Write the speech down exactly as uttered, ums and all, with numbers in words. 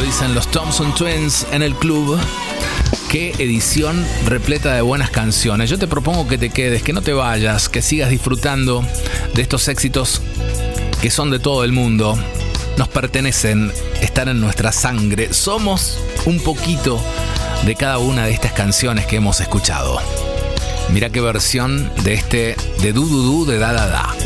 dicen los Thompson Twins en el club. Qué edición repleta de buenas canciones. Yo te propongo que te quedes, que no te vayas, que sigas disfrutando de estos éxitos que son de todo el mundo. Nos pertenecen, están en nuestra sangre. Somos un poquito de cada una de estas canciones que hemos escuchado. Mira qué versión de este de Du Du Du de Da Da Da.